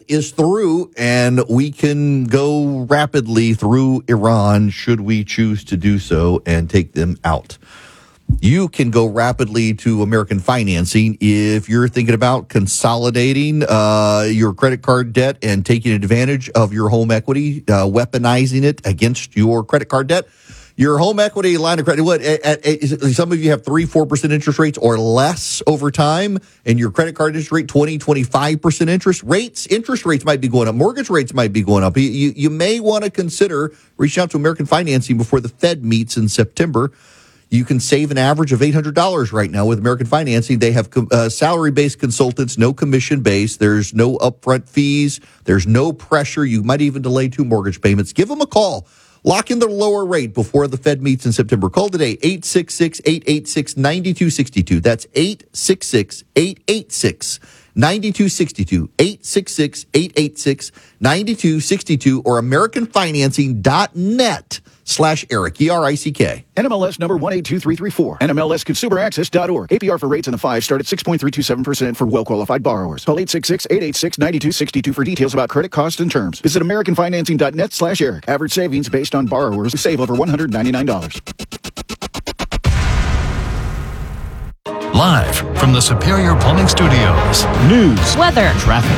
is through, and we can go rapidly through Iran should we choose to do so and take them out. You can go rapidly to American Financing if you're thinking about consolidating your credit card debt and taking advantage of your home equity, weaponizing it against your credit card debt. Your home equity line of credit, some of you have 3-4% interest rates or less over time, and your credit card interest rate 20-25% interest rates. Interest rates might be going up. Mortgage rates might be going up. You may want to consider reaching out to American Financing before the Fed meets in September. You can save an average of $800 right now with American Financing. They have salary-based consultants, no commission-based. There's no upfront fees. There's no pressure. You might even delay 2 mortgage payments. Give them a call. Lock in the lower rate before the Fed meets in September. Call today, 866-886-9262. That's 866-886-9262. 866-886-9262 or AmericanFinancing.net/Eric, ERICK. NMLS number 182334. NMLSConsumerAccess.org. APR for rates in the 5 start at 6.327% for well-qualified borrowers. Call 866-886-9262 for details about credit costs and terms. Visit AmericanFinancing.net/Eric. Average savings based on borrowers who save over $199. Live from the Superior Plumbing Studios. News, weather, traffic.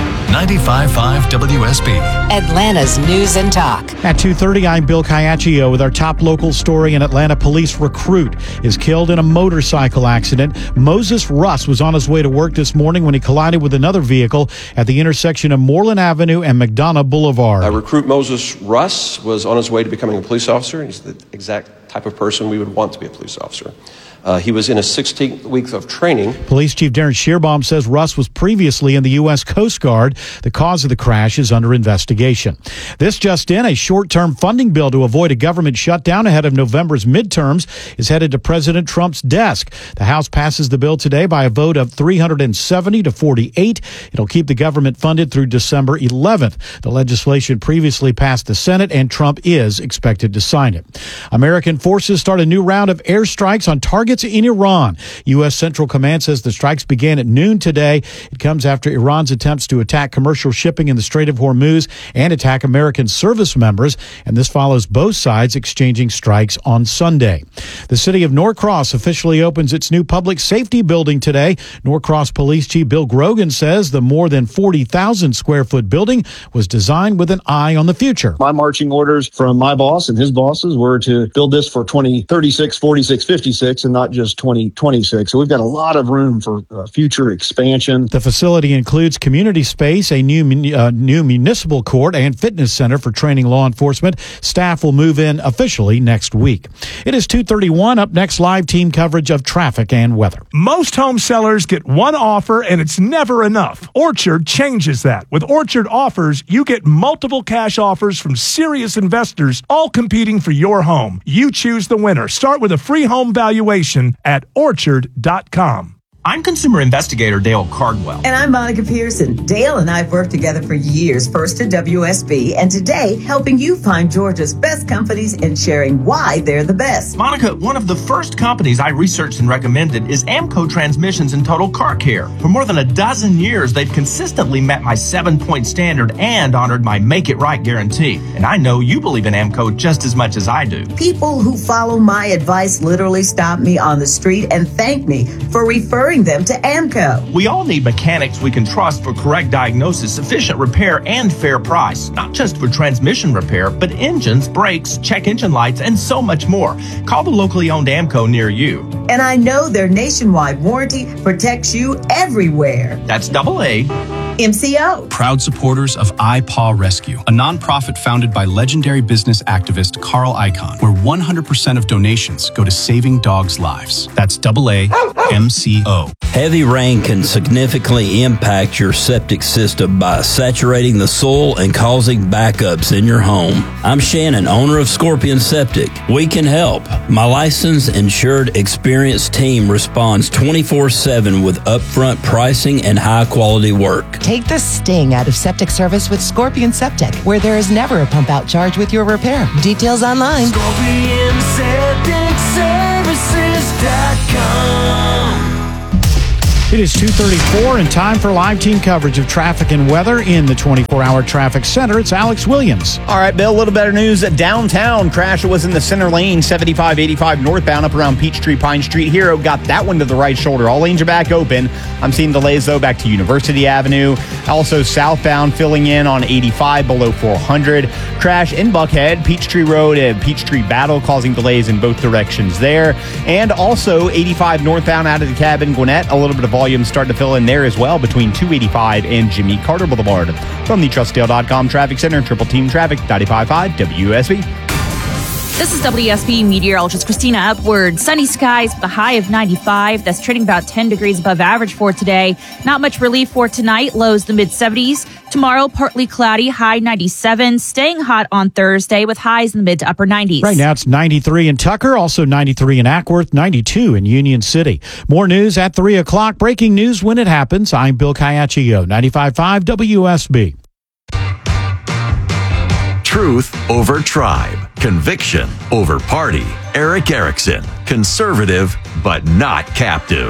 95.5 WSB. Atlanta's News and Talk. At 2:30, I'm Bill Caiaccio with our top local story. An Atlanta police recruit is killed in a motorcycle accident. Moses Russ was on his way to work this morning when he collided with another vehicle at the intersection of Moreland Avenue and McDonough Boulevard. Recruit Moses Russ was on his way to becoming a police officer. He's the exact type of person we would want to be a police officer. He was in a 16 weeks of training. Police Chief Darren Shearbaum says Russ was previously in the U.S. Coast Guard. The cause of the crash is under investigation. This just in, a short-term funding bill to avoid a government shutdown ahead of November's midterms is headed to President Trump's desk. The House passes the bill today by a vote of 370 to 48. It'll keep the government funded through December 11th. The legislation previously passed the Senate, and Trump is expected to sign it. American forces start a new round of airstrikes on targets in Iran. U.S. Central Command says the strikes began at noon today. It comes after Iran's attempts to attack commercial shipping in the Strait of Hormuz and attack American service members, and this follows both sides exchanging strikes on Sunday. The city of Norcross officially opens its new public safety building today. Norcross Police Chief Bill Grogan says the more than 40,000 square foot building was designed with an eye on the future. My marching orders from my boss and his bosses were to build this for 2036, 46, 56, and not just 2026. So we've got a lot of room for future expansion. The facility includes community space, a new municipal court, and fitness center for training law enforcement. Staff will move in officially next week. It is 2:31. Up next, live team coverage of traffic and weather. Most home sellers get one offer, and it's never enough. Orchard changes that. With Orchard Offers, you get multiple cash offers from serious investors, all competing for your home. You choose the winner. Start with a free home valuation at orchard.com. I'm consumer investigator Dale Cardwell. And I'm Monica Pearson. Dale and I have worked together for years, first at WSB, and today helping you find Georgia's best companies and sharing why they're the best. Monica, one of the first companies I researched and recommended is Amco Transmissions and Total Car Care. For more than a dozen years, they've consistently met my 7-point standard and honored my Make It Right guarantee. And I know you believe in Amco just as much as I do. People who follow my advice literally stop me on the street and thank me for referring them to Amco. We all need mechanics we can trust for correct diagnosis, efficient repair, and fair price. Not just for transmission repair, but engines, brakes, check engine lights, and so much more. Call the locally owned Amco near you. And I know their nationwide warranty protects you everywhere. That's AA. MCO. Proud supporters of iPaw Rescue, a nonprofit founded by legendary business activist Carl Icahn, where 100% of donations go to saving dogs' lives. That's AA MCO. Heavy rain can significantly impact your septic system by saturating the soil and causing backups in your home. I'm Shannon, owner of Scorpion Septic. We can help. My licensed, insured, experienced team responds 24/7 with upfront pricing and high-quality work. Take the sting out of septic service with Scorpion Septic, where there is never a pump-out charge with your repair. Details online. ScorpionSepticServices.com. It is 2:34 and time for live team coverage of traffic and weather in the 24-hour traffic center. It's Alex Williams. All right, Bill, a little better news. Downtown crash was in the center lane, 75-85 northbound up around Peachtree, Pine Street. Hero got that one to the right shoulder. All lanes are back open. I'm seeing delays, though, back to University Avenue. Also southbound filling in on 85 below 400. Crash in Buckhead, Peachtree Road and Peachtree Battle causing delays in both directions there. And also 85 northbound out of the cabin, Gwinnett, a little bit of volume starting to fill in there as well between 285 and Jimmy Carter Boulevard. From the TrustDale.com Traffic Center, Triple Team Traffic, 95.5 WSB. This is WSB meteorologist Christina Upward. Sunny skies with a high of 95. That's trading about 10 degrees above average for today. Not much relief for tonight. Lows the mid-70s. Tomorrow, partly cloudy, high 97. Staying hot on Thursday with highs in the mid to upper 90s. Right now it's 93 in Tucker, also 93 in Ackworth, 92 in Union City. More news at 3 o'clock. Breaking news when it happens. I'm Bill Caiaccio, 95.5 WSB. Truth over tribe. Conviction over party. Eric Erickson. Conservative, but not captive.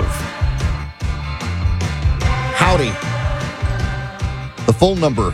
Howdy. The phone number,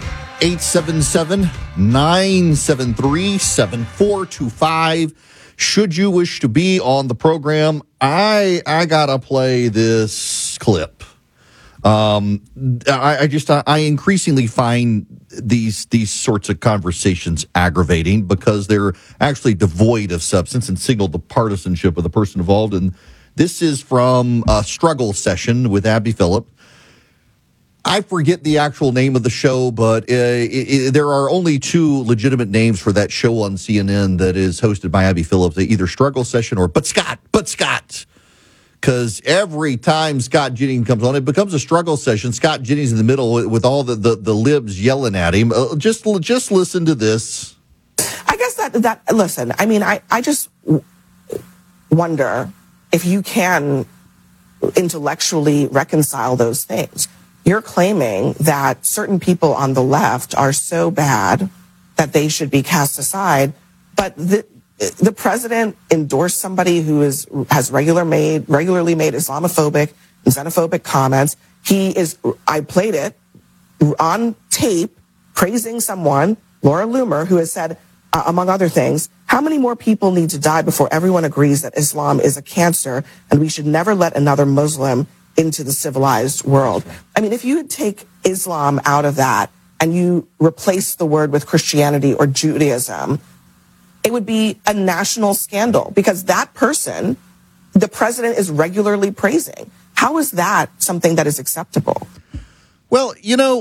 877-973-7425. Should you wish to be on the program, I gotta play this clip. I increasingly find these sorts of conversations aggravating because they're actually devoid of substance and signal the partisanship of the person involved. And this is from a struggle session with Abby Phillip. I forget the actual name of the show, but there are only two legitimate names for that show on CNN that is hosted by Abby Phillip. They either struggle session or But Scott. Because every time Scott Jennings comes on, it becomes a struggle session. Scott Jennings in the middle with all the libs yelling at him. Just listen to this. I guess that listen, I mean, I just wonder if you can intellectually reconcile those things. You're claiming that certain people on the left are so bad that they should be cast aside, but the president endorsed somebody who has regularly made Islamophobic and xenophobic comments. I played it on tape praising someone, Laura Loomer, who has said, among other things, how many more people need to die before everyone agrees that Islam is a cancer and we should never let another Muslim into the civilized world? I mean, if you take Islam out of that and you replace the word with Christianity or Judaism, it would be a national scandal because that person, the president is regularly praising. How is that something that is acceptable? Well,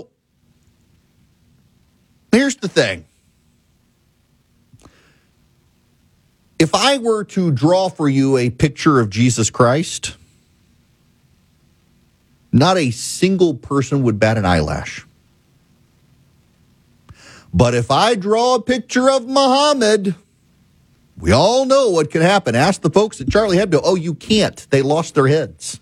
here's the thing. If I were to draw for you a picture of Jesus Christ, not a single person would bat an eyelash. But if I draw a picture of Muhammad, we all know what can happen. Ask the folks at Charlie Hebdo. Oh, you can't. They lost their heads.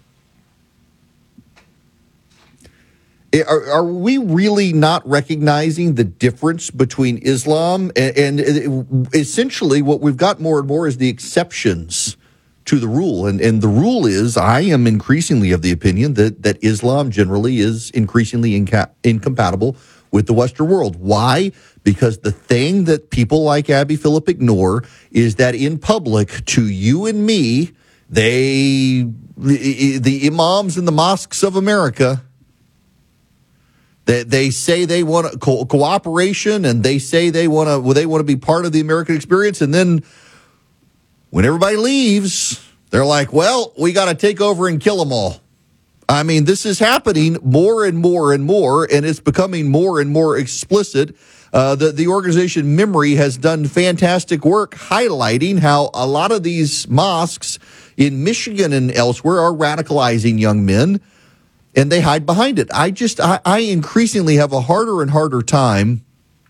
Are we really not recognizing the difference between Islam and essentially what we've got more and more is the exceptions to the rule? And the rule is, I am increasingly of the opinion that Islam generally is increasingly incompatible with the Western world. Why? Because the thing that people like Abby Phillip ignore is that in public, to you and me, the imams in the mosques of America, they say they want cooperation and they say they want to be part of the American experience. And then when everybody leaves, they're like, well, we got to take over and kill them all. I mean, this is happening more and more and more, and it's becoming more and more explicit. The organization Memory has done fantastic work highlighting how a lot of these mosques in Michigan and elsewhere are radicalizing young men, and they hide behind it. I increasingly have a harder and harder time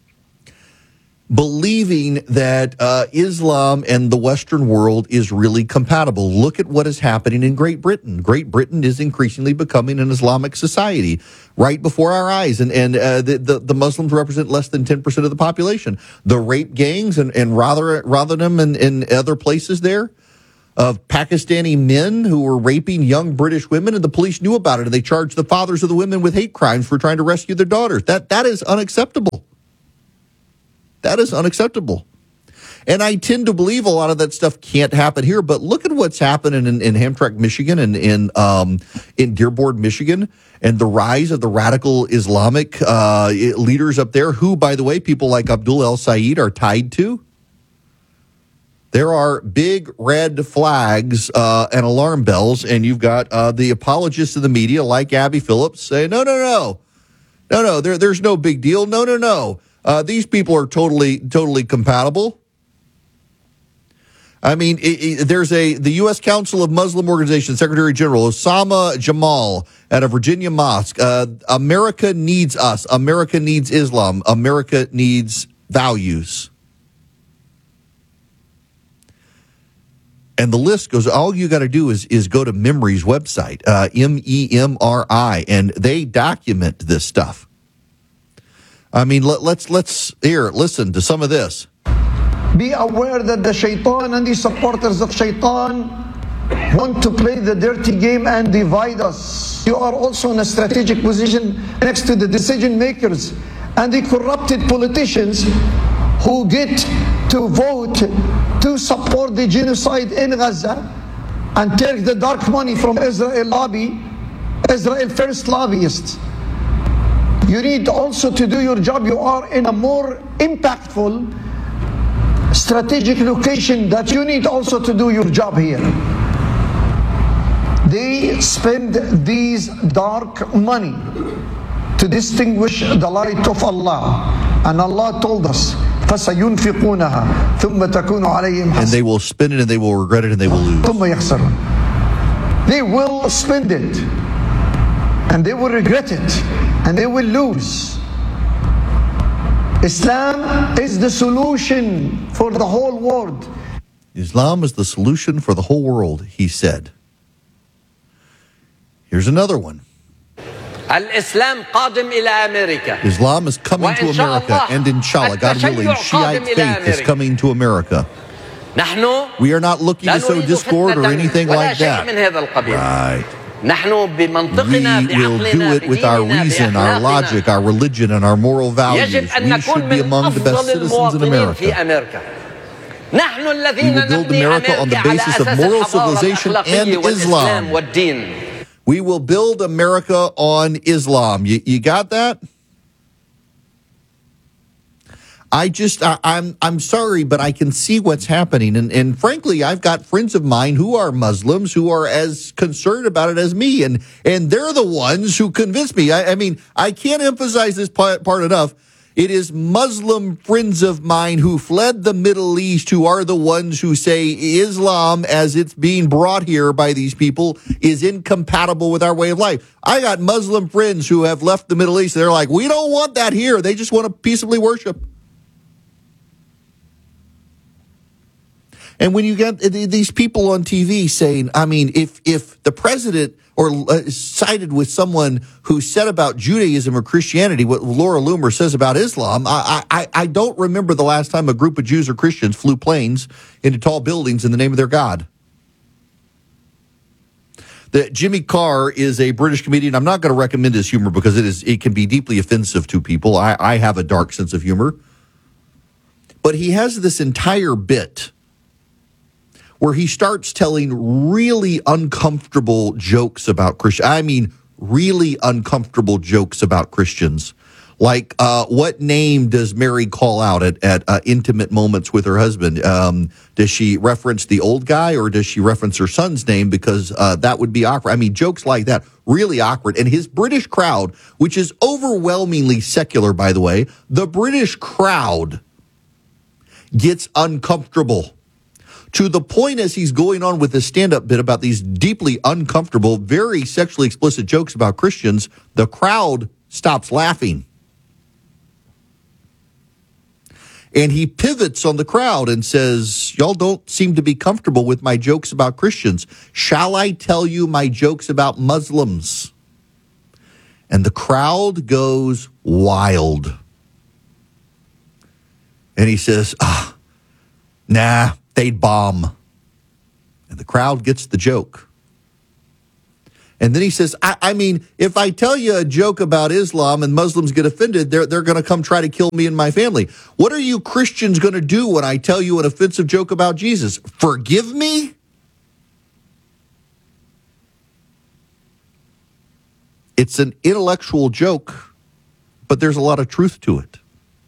believing that Islam and the Western world is really compatible. Look at what is happening in Great Britain. Great Britain is increasingly becoming an Islamic society right before our eyes, and the Muslims represent less than 10% of the population. The rape gangs and Rotherham and other places there, of Pakistani men who were raping young British women, and the police knew about it, and they charged the fathers of the women with hate crimes for trying to rescue their daughters. That is unacceptable. That is unacceptable. And I tend to believe a lot of that stuff can't happen here, but look at what's happening in Hamtramck, Michigan, and in Dearborn, Michigan, and the rise of the radical Islamic leaders up there, who, by the way, people like Abdul El Sayed are tied to. There are big red flags and alarm bells, and you've got the apologists of the media, like Abby Phillips, say, no, there's no big deal. No. These people are totally compatible. I mean, there's the U.S. Council of Muslim Organizations Secretary General Osama Jamal at a Virginia mosque. America needs us. America needs Islam. America needs values. And the list goes, all you got to do is go to MEMRI's website, MEMRI, and they document this stuff. I mean, let's listen to some of this. Be aware that the shaitan and the supporters of shaitan want to play the dirty game and divide us. You are also in a strategic position next to the decision makers and the corrupted politicians who get to vote to support the genocide in Gaza and take the dark money from Israel first lobbyists. You need also to do your job. You are in a more impactful strategic location that you need also to do your job here. They spend these dark money to distinguish the light of Allah. And Allah told us, فَسَيُنْفِقُونَهَا ثُمَّ تَكُونُ عَلَيْهِمْ And they will spend it, and they will regret it, and they will lose. ثُمَّ يَخْسَرُونَ. They will spend it, and they will regret it, and they will lose. Islam is the solution for the whole world. Islam is the solution for the whole world, he said. Here's another one. Islam is coming to America, and inshallah, God willing, Shiite faith is coming to America. We are not looking to sow discord or anything like that. Right. We will do it with our reason, our logic, our religion, and our moral values. We should be among the best citizens in America. We will build America on the basis of moral civilization and Islam. We will build America on Islam. You got that? I'm sorry, but I can see what's happening. And frankly, I've got friends of mine who are Muslims who are as concerned about it as me. And they're the ones who convinced me. I mean, I can't emphasize this part enough. It is Muslim friends of mine who fled the Middle East who are the ones who say Islam, as it's being brought here by these people, is incompatible with our way of life. I got Muslim friends who have left the Middle East. They're like, we don't want that here. They just want to peaceably worship. And when you get these people on TV saying, I mean, if the president or sided with someone who said about Judaism or Christianity what Laura Loomer says about Islam, I don't remember the last time a group of Jews or Christians flew planes into tall buildings in the name of their God. Jimmy Carr is a British comedian. I'm not going to recommend his humor because it can be deeply offensive to people. I have a dark sense of humor. But he has this entire bit where he starts telling really uncomfortable jokes about Christians. I mean, really uncomfortable jokes about Christians. Like, what name does Mary call out at intimate moments with her husband? Does she reference the old guy, or does she reference her son's name? Because that would be awkward. I mean, jokes like that, really awkward. And his British crowd, which is overwhelmingly secular, by the way, the British crowd gets uncomfortable. To the point as he's going on with his stand-up bit about these deeply uncomfortable, very sexually explicit jokes about Christians, the crowd stops laughing. And he pivots on the crowd and says, y'all don't seem to be comfortable with my jokes about Christians. Shall I tell you my jokes about Muslims? And the crowd goes wild. And he says, nah. They'd bomb. And the crowd gets the joke. And then he says, I mean, if I tell you a joke about Islam and Muslims get offended, they're going to come try to kill me and my family. What are you Christians going to do when I tell you an offensive joke about Jesus? Forgive me? It's an intellectual joke, but there's a lot of truth to it.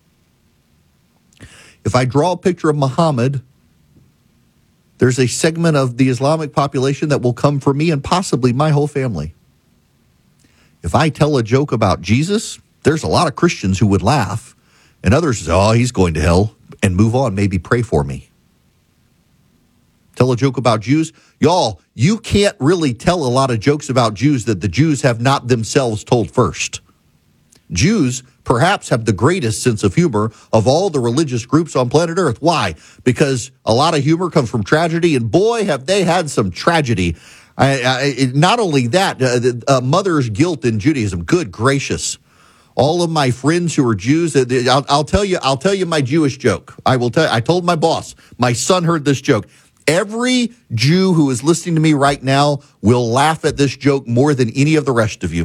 If I draw a picture of Muhammad, there's a segment of the Islamic population that will come for me and possibly my whole family. If I tell a joke about Jesus, there's a lot of Christians who would laugh, and others say, oh, he's going to hell, and move on, maybe pray for me. Tell a joke about Jews. Y'all, you can't really tell a lot of jokes about Jews that the Jews have not themselves told first. Jews perhaps have the greatest sense of humor of all the religious groups on planet Earth. Why? Because a lot of humor comes from tragedy, and boy, have they had some tragedy. Not only that, mother's guilt in Judaism. Good gracious. All of my friends who are Jews, I'll tell you my Jewish joke. I told my boss, my son heard this joke. Every Jew who is listening to me right now will laugh at this joke more than any of the rest of you.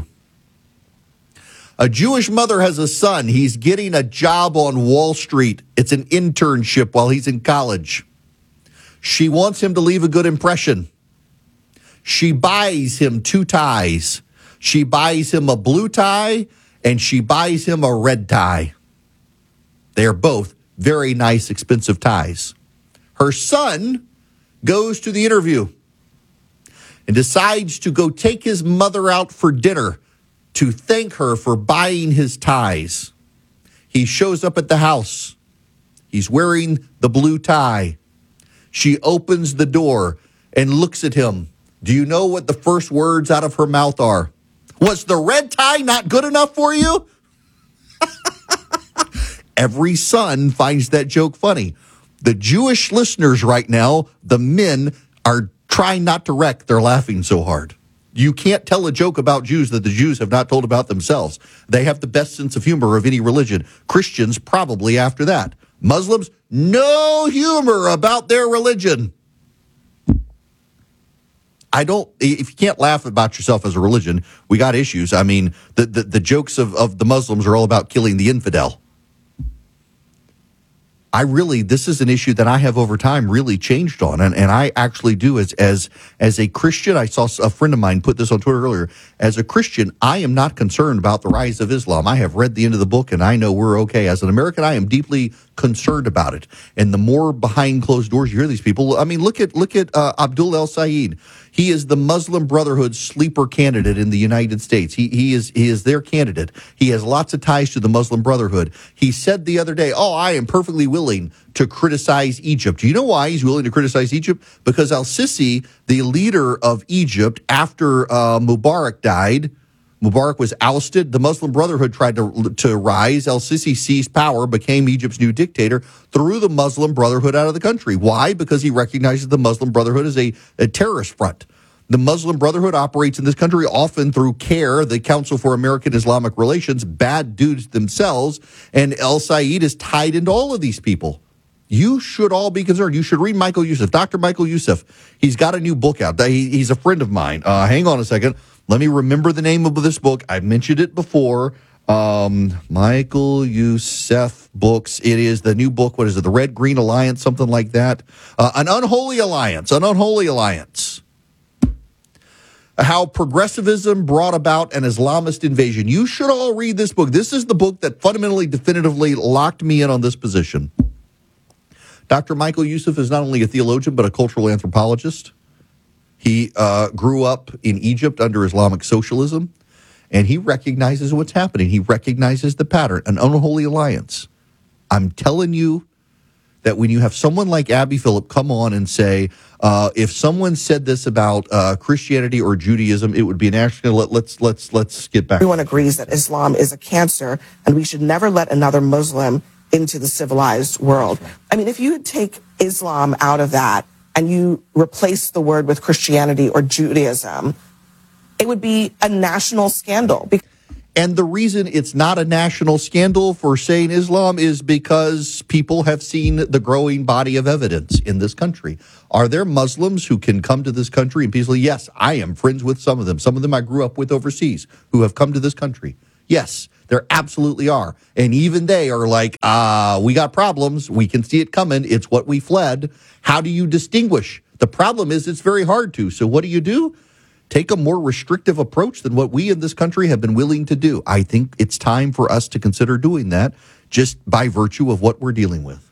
A Jewish mother has a son. He's getting a job on Wall Street. It's an internship while he's in college. She wants him to leave a good impression. She buys him 2 ties. She buys him a blue tie, and she buys him a red tie. They are both very nice, expensive ties. Her son goes to the interview and decides to go take his mother out for dinner to thank her for buying his ties. He shows up at the house. He's wearing the blue tie. She opens the door and looks at him. Do you know what the first words out of her mouth are? Was the red tie not good enough for you? Every son finds that joke funny. The Jewish listeners right now, the men, are trying not to wreck. They're laughing so hard. You can't tell a joke about Jews that the Jews have not told about themselves. They have the best sense of humor of any religion. Christians probably after that. Muslims, no humor about their religion. If you can't laugh about yourself as a religion, we got issues. I mean, the jokes of the Muslims are all about killing the infidel. This is an issue that I have over time really changed on. And I actually do as a Christian. I saw a friend of mine put this on Twitter earlier. As a Christian, I am not concerned about the rise of Islam. I have read the end of the book and I know we're okay. As an American, I am deeply concerned about it. And the more behind closed doors you hear these people, I mean, look at Abdul El-Sayed. He is the Muslim Brotherhood's sleeper candidate in the United States. He is their candidate. He has lots of ties to the Muslim Brotherhood. He said the other day, I am perfectly willing to criticize Egypt. Do you know why he's willing to criticize Egypt? Because al-Sisi, the leader of Egypt, after Mubarak died, Mubarak was ousted. The Muslim Brotherhood tried to rise. El-Sisi seized power, became Egypt's new dictator, threw the Muslim Brotherhood out of the country. Why? Because he recognizes the Muslim Brotherhood as a terrorist front. The Muslim Brotherhood operates in this country often through CARE, the Council for American Islamic Relations, bad dudes themselves, and El-Sayed is tied into all of these people. You should all be concerned. You should read Michael Youssef, Dr. Michael Youssef. He's got a new book out. He's a friend of mine. Hang on a second. Let me remember the name of this book. I've mentioned it before. Michael Youssef books. It is the new book. What is it? The Red Green Alliance, something like that. An Unholy Alliance. An Unholy Alliance. How progressivism brought about an Islamist invasion. You should all read this book. This is the book that fundamentally, definitively locked me in on this position. Dr. Michael Youssef is not only a theologian, but a cultural anthropologist. He grew up in Egypt under Islamic socialism, and he recognizes what's happening. He recognizes the pattern, an unholy alliance. I'm telling you that when you have someone like Abby Phillip come on and say, if someone said this about Christianity or Judaism, it would be an action. Let's get back. Everyone agrees that Islam is a cancer, and we should never let another Muslim into the civilized world. I mean, if you take Islam out of that and you replace the word with Christianity or Judaism, it would be a national scandal. And the reason it's not a national scandal for saying Islam is because people have seen the growing body of evidence in this country. Are there Muslims who can come to this country and peacefully? Yes, I am friends with some of them. Some of them I grew up with overseas who have come to this country. Yes, there absolutely are. And even they are like, we got problems. We can see it coming. It's what we fled. How do you distinguish? The problem is it's very hard to. So what do? Take a more restrictive approach than what we in this country have been willing to do. I think it's time for us to consider doing that just by virtue of what we're dealing with.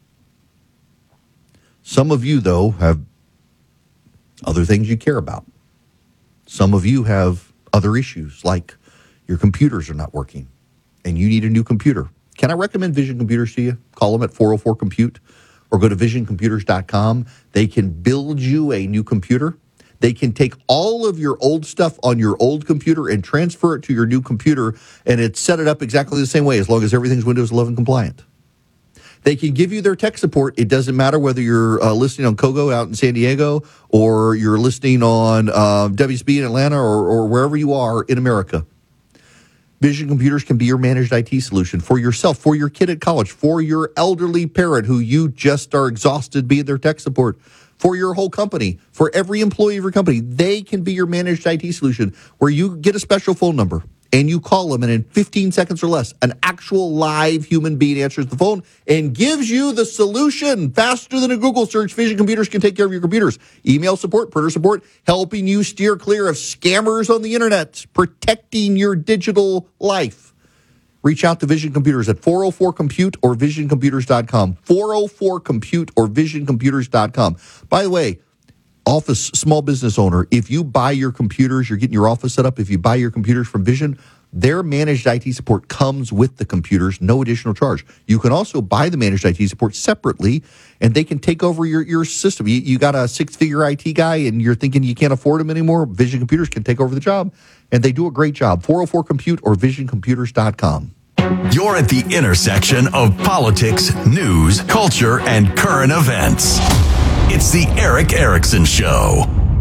Some of you, though, have other things you care about. Some of you have other issues, like your computers are not working and you need a new computer. Can I recommend Vision Computers to you? Call them at 404-COMPUTE or go to visioncomputers.com. They can build you a new computer. They can take all of your old stuff on your old computer and transfer it to your new computer, and it's set it up exactly the same way as long as everything's Windows 11 compliant. They can give you their tech support. It doesn't matter whether you're listening on Kogo out in San Diego or you're listening on WSB in Atlanta or wherever you are in America. Vision Computers can be your managed IT solution for yourself, for your kid at college, for your elderly parent who you just are exhausted being their tech support, for your whole company, for every employee of your company. They can be your managed IT solution where you get a special phone number and you call them, and in 15 seconds or less, an actual live human being answers the phone and gives you the solution faster than a Google search. Vision Computers can take care of your computers. Email support, printer support, helping you steer clear of scammers on the internet, protecting your digital life. Reach out to Vision Computers at 404-COMPUTE or visioncomputers.com. 404-COMPUTE or visioncomputers.com. By the way, office, small business owner, if you buy your computers, you're getting your office set up, if you buy your computers from Vision, their managed IT support comes with the computers, no additional charge. You can also buy the managed IT support separately, and they can take over your system. You got a six-figure IT guy, and you're thinking you can't afford him anymore. Vision Computers can take over the job, and they do a great job. 404-COMPUTE or visioncomputers.com. You're at the intersection of politics, news, culture, and current events. It's the Erick Erickson Show.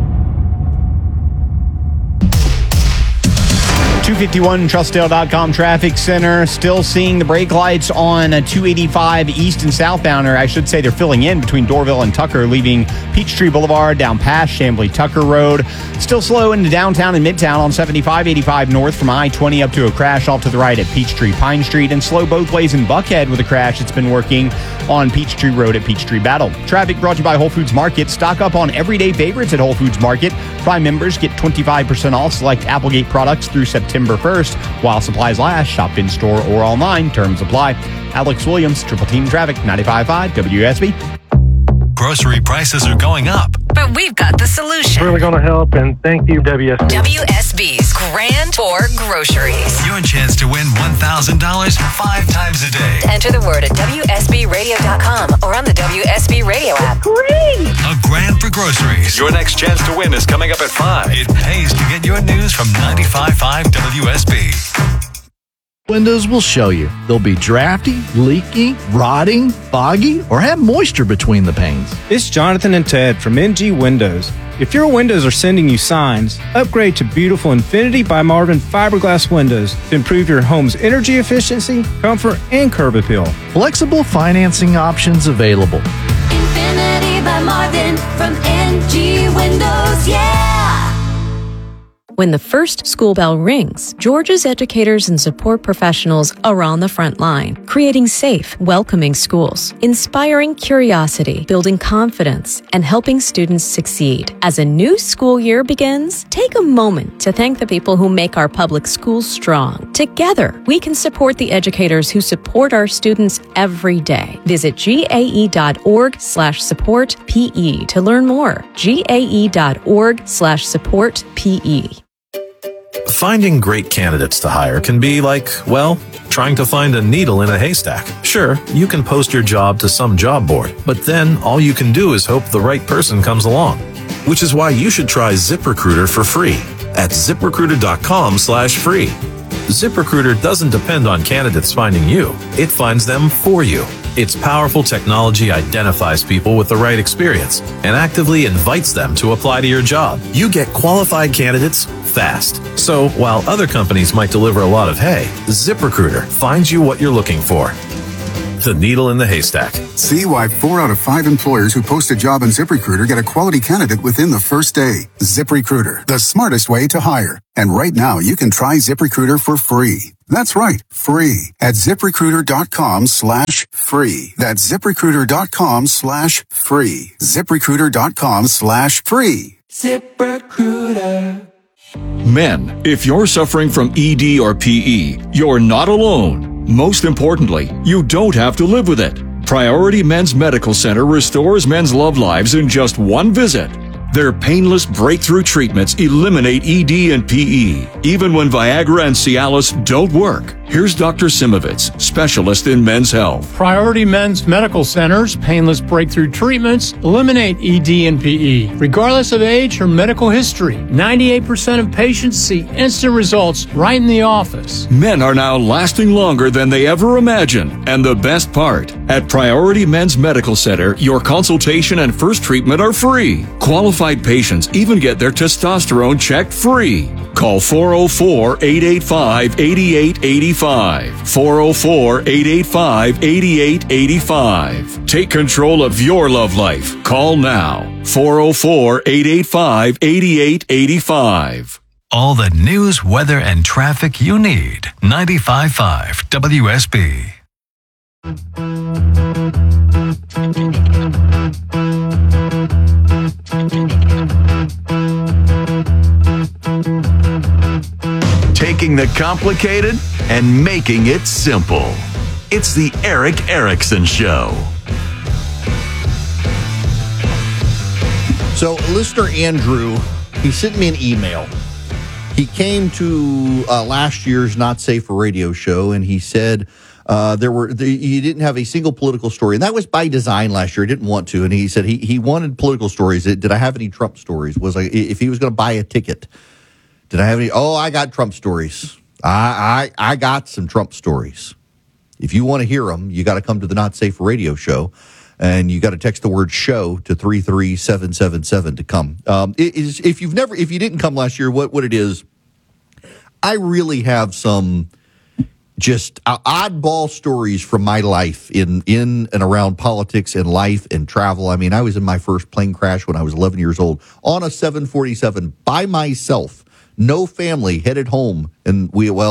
251 Trustdale.com traffic center. Still seeing the brake lights on 285 east and southbound, or I should say they're filling in between Dorville and Tucker, leaving Peachtree Boulevard down past Chamblee Tucker Road. Still slow into downtown and midtown on 75-85 north from I-20 up to a crash off to the right at Peachtree Pine Street, and slow both ways in Buckhead with a crash that's been working on Peachtree Road at Peachtree Battle. Traffic brought to you by Whole Foods Market. Stock up on everyday favorites at Whole Foods Market. Prime members get 25% off select Applegate products through September 1st. While supplies last, shop in store or online. Terms apply. Alex Williams, Triple Team Traffic, 95.5 WSB. Grocery prices are going up. But we've got the solution. Really going to help, and thank you, WSB. WSB's Grand Tour Groceries. Your chance to win $1,000 5 times a day. Enter the word at WSBradio.com or on the WSB Radio app. Great! A grand for groceries. Your next chance to win is coming up at 5. It pays to get your news from 95.5 WSB. Windows will show you. They'll be drafty, leaky, rotting, foggy, or have moisture between the panes. It's Jonathan and Ted from NG Windows. If your windows are sending you signs, upgrade to beautiful Infinity by Marvin fiberglass windows to improve your home's energy efficiency, comfort, and curb appeal. Flexible financing options available. Infinity by Marvin from NG Windows, yeah! When the first school bell rings, Georgia's educators and support professionals are on the front line, creating safe, welcoming schools, inspiring curiosity, building confidence, and helping students succeed. As a new school year begins, take a moment to thank the people who make our public schools strong. Together, we can support the educators who support our students every day. Visit gae.org/support-PE to learn more. gae.org/support-PE. Finding great candidates to hire can be like, well, trying to find a needle in a haystack. Sure, you can post your job to some job board, but then all you can do is hope the right person comes along. Which is why you should try ZipRecruiter for free at ZipRecruiter.com/free. ZipRecruiter doesn't depend on candidates finding you. It finds them for you. Its powerful technology identifies people with the right experience and actively invites them to apply to your job. You get qualified candidates fast. So while other companies might deliver a lot of hay, ZipRecruiter finds you what you're looking for. The needle in the haystack. See why 4 out of 5 employers who post a job on ZipRecruiter get a quality candidate within the first day. ZipRecruiter, the smartest way to hire. And right now, you can try ZipRecruiter for free. That's right, free at ZipRecruiter.com/free. That's ZipRecruiter.com/free. ZipRecruiter.com/free. ZipRecruiter. Men, if you're suffering from ED or PE, you're not alone. Most importantly, you don't have to live with it. Priority Men's Medical Center restores men's love lives in just one visit. Their painless breakthrough treatments eliminate ED and PE, even when Viagra and Cialis don't work. Here's Dr. Simovitz, specialist in men's health. Priority Men's Medical Center's painless breakthrough treatments eliminate ED and PE, regardless of age or medical history. 98% of patients see instant results right in the office. Men are now lasting longer than they ever imagined. And the best part, at Priority Men's Medical Center, your consultation and first treatment are free. Qualified patients even get their testosterone checked free. Call 404-885-8885. 404-885-8885. Take control of your love life. Call now. 404-885-8885. All the news, weather, and traffic you need. 95.5 WSB. Taking the complicated and making it simple. It's the Eric Erickson Show. So, listener Andrew, he sent me an email. He came to last year's Not Safe for Radio show, and he said he didn't have a single political story, and that was by design last year. He didn't want to, and he said he wanted political stories. Did I have any Trump stories? Was if he was going to buy a ticket? Did I have any? Oh, I got Trump stories. I got some Trump stories. If you want to hear them, you got to come to the Not Safe for Radio show, and you got to text the word "show" to 33777 to come. If you didn't come last year, what it is? I really have some just oddball stories from my life in and around politics and life and travel. I mean, I was in my first plane crash when I was 11 years old on a 747 by myself. No family, headed home, and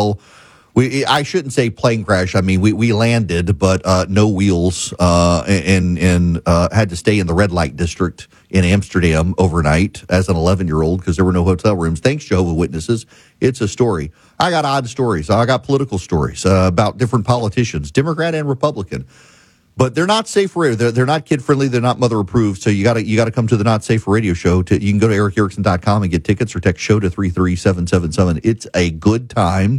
I shouldn't say plane crash. I mean, we landed, but no wheels, and had to stay in the red light district in Amsterdam overnight as an 11-year-old because there were no hotel rooms. Thanks, Jehovah's Witnesses. It's a story. I got odd stories. I got political stories about different politicians, Democrat and Republican. But they're not safe for radio. They're not kid friendly. They're not mother approved. So you got to come to the Not Safe for Radio show. You can go to ericerickson.com and get tickets or text show to 33777. It's a good time,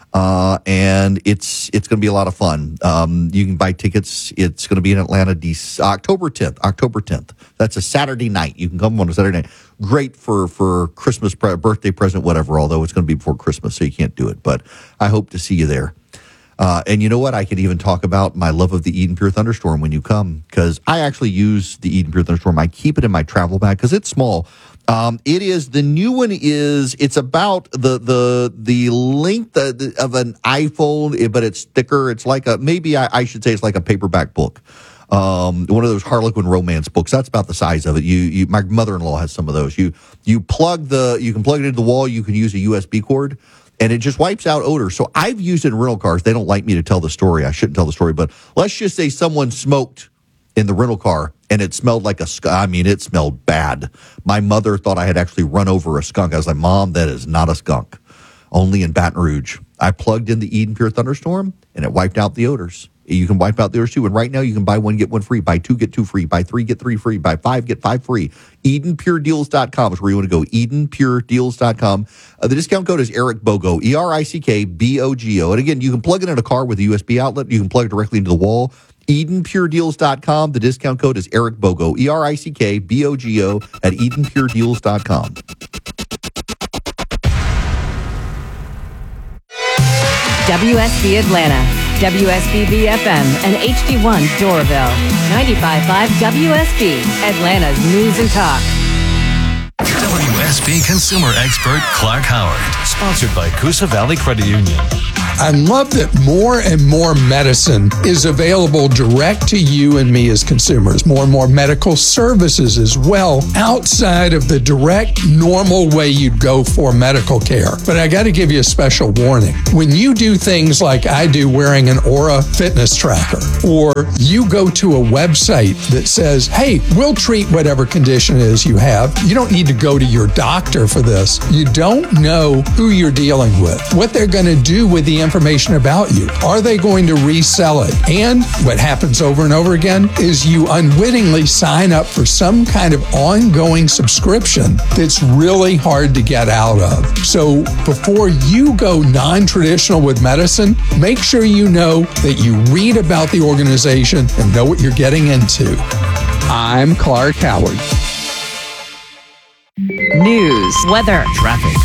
and it's going to be a lot of fun. You can buy tickets. It's going to be in Atlanta, October 10th. That's a Saturday night. You can come on a Saturday night. Great for Christmas, birthday present, whatever. Although it's going to be before Christmas, so you can't do it. But I hope to see you there. And you know what? I could even talk about my love of the Eden Pure Thunderstorm when you come, because I actually use the Eden Pure Thunderstorm. I keep it in my travel bag because it's small. The new one is, it's about the length of an iPhone, but it's thicker. It's like I should say it's like a paperback book. One of those Harlequin romance books. That's about the size of it. My mother-in-law has some of those. You can plug it into the wall. You can use a USB cord. And it just wipes out odor. So I've used it in rental cars. They don't like me to tell the story. I shouldn't tell the story. But let's just say someone smoked in the rental car and it smelled like a skunk. I mean, it smelled bad. My mother thought I had actually run over a skunk. I was like, Mom, that is not a skunk. Only in Baton Rouge. I plugged in the Eden Pure Thunderstorm and it wiped out the odors. You can wipe out the odors too. And right now you can buy one, get one free. Buy two, get two free. Buy three, get three free. Buy five, get five free. EdenPureDeals.com is where you want to go. EdenPureDeals.com. The discount code is Eric Bogo, ERICKBOGO. And again, you can plug it in a car with a USB outlet. You can plug it directly into the wall. EdenPureDeals.com. The discount code is Eric Bogo, ERICKBOGO at EdenPureDeals.com. WSB Atlanta, WSB BFM, and HD1 Doraville. 95.5 WSB, Atlanta's News and Talk. WSB WSB consumer expert Clark Howard. Sponsored by Coosa Valley Credit Union. I love that more and more medicine is available direct to you and me as consumers. More and more medical services as well, outside of the direct, normal way you'd go for medical care. But I got to give you a special warning. When you do things like I do, wearing an Aura fitness tracker, or you go to a website that says, hey, we'll treat whatever condition it is you have, you don't need to go to your doctor for this. You don't know who you're dealing with, what they're going to do with the information about you. Are they going to resell it? And what happens over and over again is you unwittingly sign up for some kind of ongoing subscription that's really hard to get out of. So before you go non-traditional with medicine, make sure you know that you read about the organization and know what you're getting into. I'm Clark Howard. News, weather, traffic.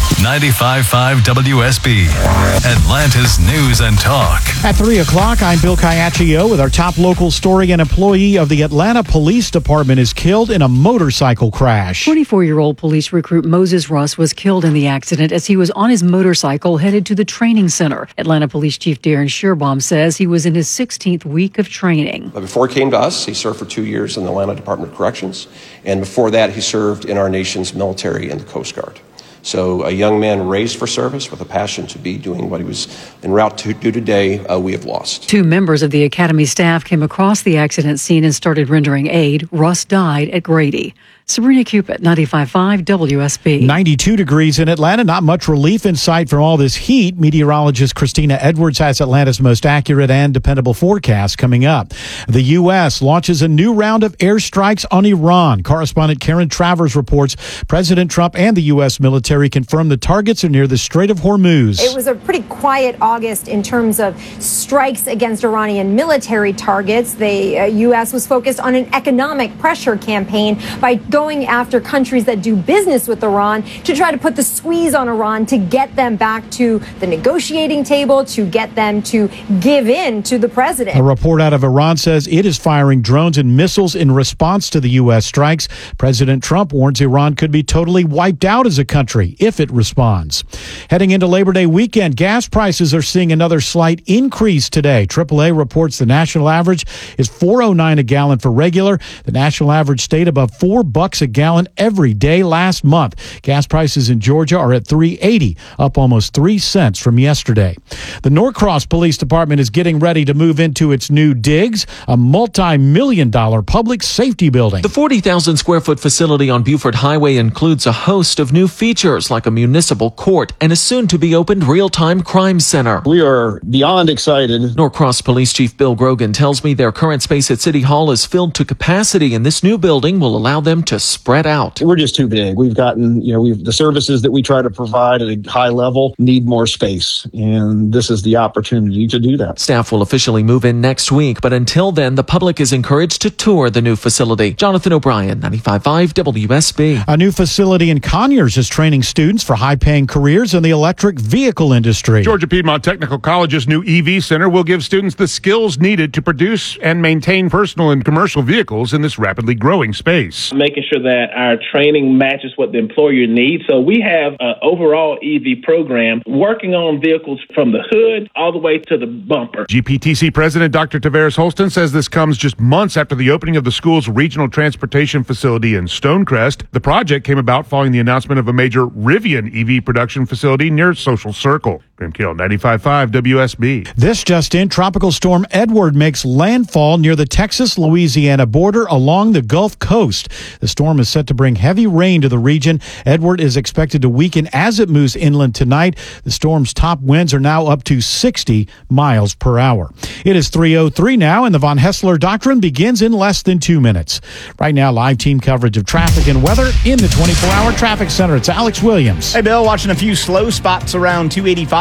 95.5 WSB, Atlanta's News and Talk. At 3 o'clock, I'm Bill Caiaccio with our top local story. An employee of the Atlanta Police Department is killed in a motorcycle crash. 24-year-old police recruit Moses Russ was killed in the accident as he was on his motorcycle headed to the training center. Atlanta Police Chief Darren Shearbaum says he was in his 16th week of training. Before he came to us, he served for 2 years in the Atlanta Department of Corrections, and before that, he served in our nation's military and the Coast Guard. So a young man raised for service with a passion to be doing what he was en route to do today, we have lost. 2 members of the Academy staff came across the accident scene and started rendering aid. Russ died at Grady. Sabrina Cupid, 95.5 WSB. 92 degrees in Atlanta. Not much relief in sight from all this heat. Meteorologist Christina Edwards has Atlanta's most accurate and dependable forecast coming up. The U.S. launches a new round of airstrikes on Iran. Correspondent Karen Travers reports President Trump and the U.S. military confirm the targets are near the Strait of Hormuz. It was a pretty quiet August in terms of strikes against Iranian military targets. The U.S. was focused on an economic pressure campaign by going after countries that do business with Iran to try to put the squeeze on Iran to get them back to the negotiating table, to get them to give in to the president. A report out of Iran says it is firing drones and missiles in response to the U.S. strikes. President Trump warns Iran could be totally wiped out as a country if it responds. Heading into Labor Day weekend, gas prices are seeing another slight increase today. AAA reports the national average is $4.09 a gallon for regular. The national average stayed above $4 a gallon every day last month. Gas prices in Georgia are at $3.80, up almost 3 cents from yesterday. The Norcross Police Department is getting ready to move into its new digs, a multi-million-dollar public safety building. The 40,000-square-foot facility on Buford Highway includes a host of new features like a municipal court and a soon-to-be-opened real-time crime center. We are beyond excited. Norcross Police Chief Bill Grogan tells me their current space at City Hall is filled to capacity, and this new building will allow them to spread out. We're just too big. We've gotten, the services that we try to provide at a high level need more space, and this is the opportunity to do that. Staff will officially move in next week, but until then, the public is encouraged to tour the new facility. Jonathan O'Brien, 95.5 WSB. A new facility in Conyers is training students for high-paying careers in the electric vehicle industry. Georgia Piedmont Technical College's new EV Center will give students the skills needed to produce and maintain personal and commercial vehicles in this rapidly growing space. Making sure that our training matches what the employer needs. So we have an overall EV program working on vehicles from the hood all the way to the bumper. GPTC President Dr. Tavares Holston says this comes just months after the opening of the school's regional transportation facility in Stonecrest. The project came about following the announcement of a major Rivian EV production facility near Social Circle. Grim Kill, 95.5 WSB. This just in, Tropical Storm Edward makes landfall near the Texas-Louisiana border along the Gulf Coast. The storm is set to bring heavy rain to the region. Edward is expected to weaken as it moves inland tonight. The storm's top winds are now up to 60 miles per hour. It is 3:03 now, and the Von Hessler Doctrine begins in less than 2 minutes. Right now, live team coverage of traffic and weather in the 24-hour traffic center. It's Alex Williams. Hey, Bill, watching a few slow spots around 285.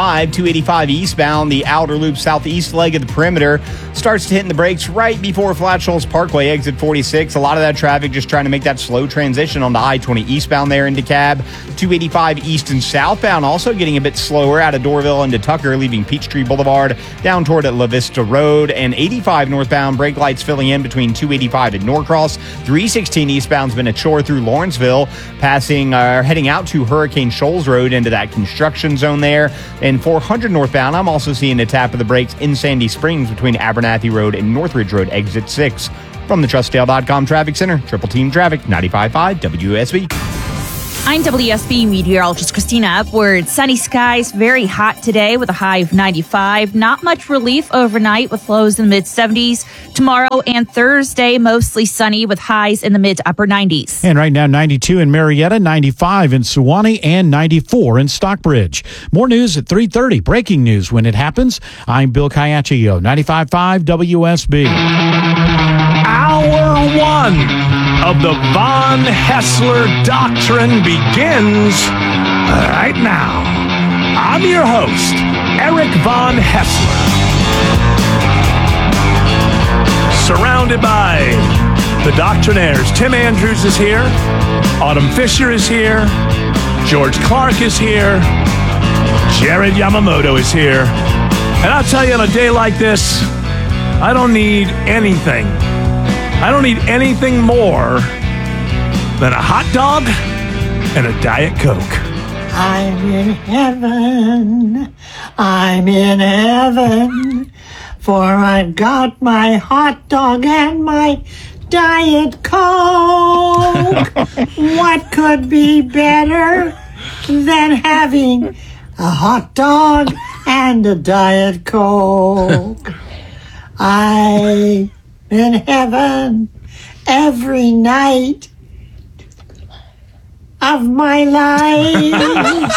95. 285 eastbound, the outer loop southeast leg of the perimeter starts to hit the brakes right before Flat Shoals Parkway, exit 46. A lot of that traffic just trying to make that slow transition on the I-20 eastbound there into Cab. 285 east and southbound also getting a bit slower out of Doraville into Tucker, leaving Peachtree Boulevard down toward La Vista Road. And 85 northbound, brake lights filling in between 285 and Norcross. 316 eastbound's been a chore through Lawrenceville, heading out to Hurricane Shoals Road into that construction zone there. And 400 northbound, I'm also seeing a tap of the brakes in Sandy Springs between Abernathy Road and Northridge Road, exit 6. From the TrustDale.com Traffic Center, Triple Team Traffic, 95.5 WSB. I'm WSB meteorologist Christina Upward. Sunny skies, very hot today with a high of 95. Not much relief overnight with lows in the mid-70s. Tomorrow and Thursday, mostly sunny with highs in the mid to upper 90s. And right now, 92 in Marietta, 95 in Sewanee, and 94 in Stockbridge. More news at 3:30. Breaking news when it happens. I'm Bill Caiaccio, 95.5 WSB. Hour 1 of the Von Haessler Doctrine begins right now. I'm your host, Eric Von Haessler. Surrounded by the Doctrinaires. Tim Andrews is here. Autumn Fisher is here. George Clark is here. Jared Yamamoto is here. And I'll tell you, on a day like this, I don't need anything. I don't need anything more than a hot dog and a Diet Coke. I'm in heaven. I'm in heaven. For I've got my hot dog and my Diet Coke. What could be better than having a hot dog and a Diet Coke? I'm in heaven every night of my life.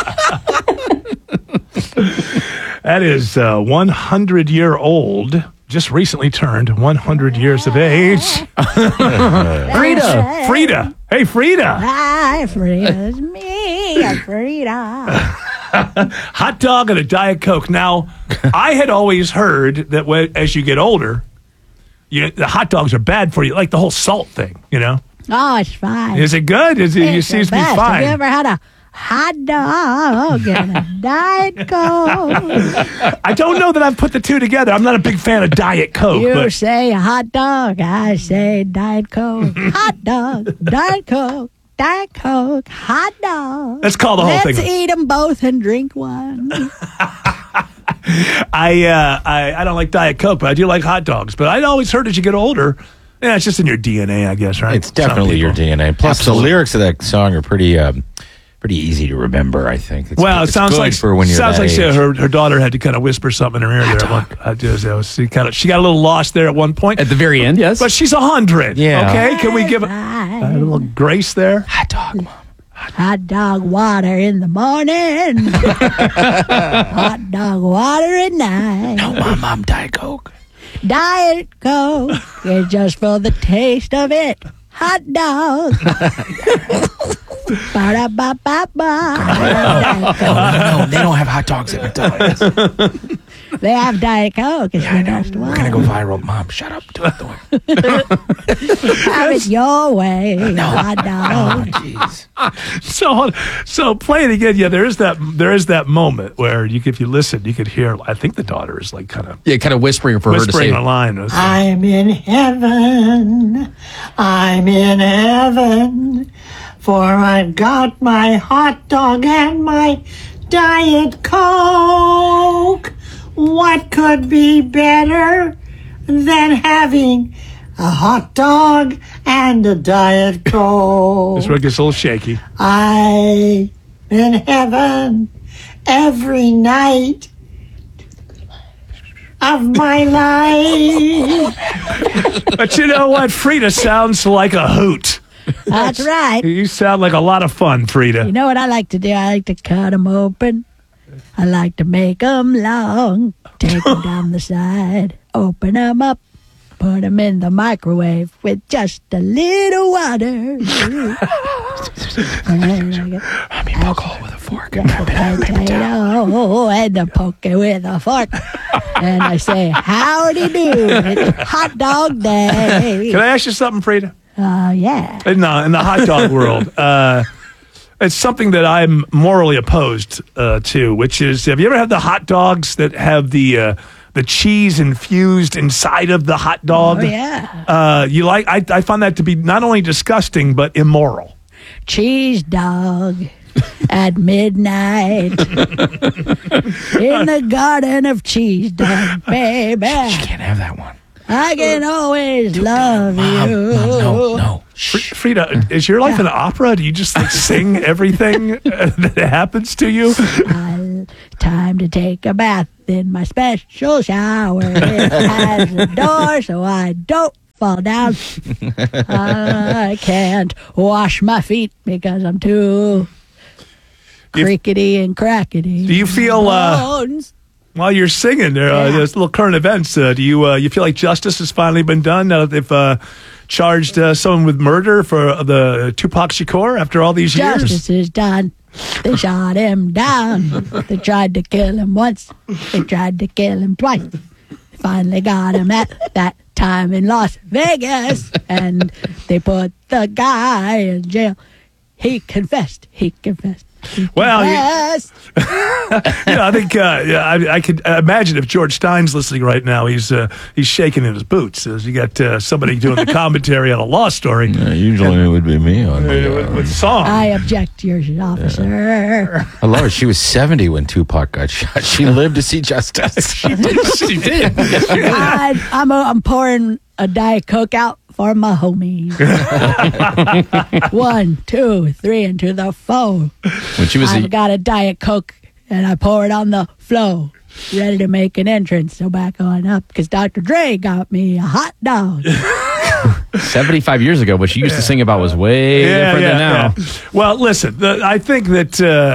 That is 100-year-old, just recently turned 100 years of age. Frida. Hey, Frida. Hi, Frida's me, Frida. Hot dog and a Diet Coke. Now, I had always heard that as you get older, the hot dogs are bad for you, like the whole salt thing, you know? Oh, it's fine. Is it good? It seems to be fine. Have you ever had a hot dog and a Diet Coke? I don't know that I've put the two together. I'm not a big fan of Diet Coke. You say hot dog, I say Diet Coke. Hot dog, Diet Coke, Diet Coke, hot dog. Let's call the whole thing. Let's eat them both and drink one. I don't like Diet Coke, but I do like hot dogs. But I'd always heard as you get older, yeah, it's just in your DNA, I guess, right? It's definitely your DNA. Plus, the lyrics of that song are pretty easy to remember, I think. It sounds like for when you're her daughter had to kind of whisper something in her ear there. She got a little lost there at one point. At the very end, yes. But she's 100. Yeah. Okay, can we give a little grace there? Hot dog, Mom. Hot dog water in the morning. Hot dog water at night. No, Mom, Diet Coke. Diet Coke is just for the taste of it. Hot dog. Ba-da-ba-ba-ba. No, they don't have hot dogs at McDonald's. They have Diet Coke. It's the best one. We're going to go viral. Mom, shut up. Do it. Have it your way. No. Hot dog. Oh, jeez. So play it again. Yeah, there is that moment where if you listen, you could hear. I think the daughter is like kind of whispering for her to say a line. I'm in heaven. I'm in heaven. For I've got my hot dog and my Diet Coke. What could be better than having a hot dog and a Diet Coke? This one gets a little shaky. I'm in heaven every night of my life. But you know what? Frida sounds like a hoot. That's right. You sound like a lot of fun, Frida. You know what I like to do? I like to cut them open. I like to make them long. Take them down the side. Open them up. Put them in the microwave with just a little water. I mean, poke hole with a fork. fork. Potato and a poke it with a fork. And I say, howdy do, it's hot dog day. Can I ask you something, Frida? Yeah. In the hot dog world, it's something that I'm morally opposed to, which is, have you ever had the hot dogs that have the cheese infused inside of the hot dog? Oh, yeah. I find that to be not only disgusting, but immoral. Cheese dog at midnight in the garden of cheese dog, baby. She can't have that one. I can always love you. No. Frida, is your life an opera? Do you just sing everything that happens to you? Time to take a bath in my special shower. It has a door so I don't fall down. I can't wash my feet because I'm too crickety and crackety. Do you feel while you're singing there's little current events? Do you feel like justice has finally been done now that they've charged someone with murder for the Tupac Shakur after all these years? Justice is done. They shot him down. They tried to kill him once. They tried to kill him twice. They finally got him at that time in Las Vegas, and they put the guy in jail. He confessed. Well, I think I could imagine if George Stein's listening right now, he's shaking in his boots as you got somebody doing the commentary on a law story. Usually it would be me on with song. I object, Your Officer. Oh, Lord, she was 70 when Tupac got shot. She lived to see justice. She did. I'm pouring a Diet Coke out for my homies. 1, 2, 3, and to the 4. I've got a Diet Coke, and I pour it on the floor, ready to make an entrance. So back on up, because Dr. Dre got me a hot dog. 75 years ago, what she used to sing about was way different than now. Yeah. Well, listen, I think that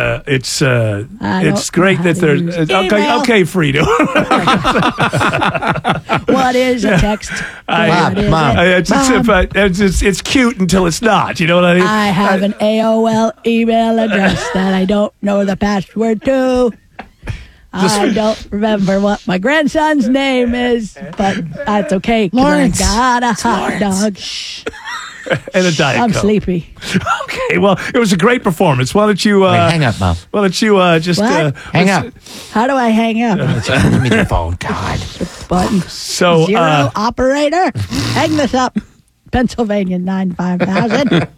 it's great that there's okay, Frida. What is a text? It's cute until it's not. You know what I mean? I have an AOL email address that I don't know the password to. I don't remember what my grandson's name is, but that's okay. Lawrence. I got a hot dog. And a Diet I'm Coke. sleepy. Okay, well, it was a great performance. Why don't you hang up, Mom? Why don't you just hang up? How do I hang up? Give me the phone, God. Button. So, 0 operator, hang this up. Pennsylvania 95000.